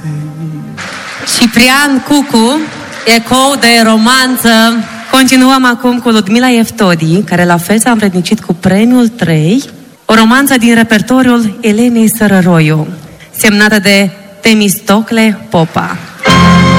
Ciprian Cucu, ecou de romanță. Continuăm acum cu Ludmila Eftodii, care la fel s-a învrednicit cu premiul 3, o romanță din repertoriul Elenei Sărăroiu, semnată de Temistocle Popa.